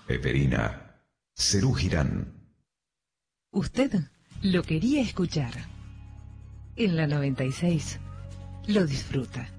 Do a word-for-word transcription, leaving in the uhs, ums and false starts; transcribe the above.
Peperina, Serú Girán. Usted lo quería escuchar. En la noventa y seis lo disfruta.